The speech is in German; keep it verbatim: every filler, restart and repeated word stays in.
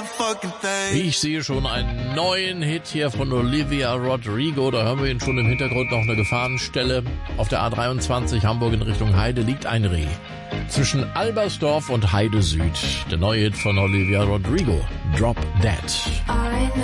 Ich sehe schon einen neuen Hit hier von Olivia Rodrigo. Da hören wir ihn schon im Hintergrund, noch eine Gefahrenstelle. Auf der A dreiundzwanzig Hamburg in Richtung Heide liegt ein Reh. Zwischen Albersdorf und Heide Süd. Der neue Hit von Olivia Rodrigo, Drop Dead.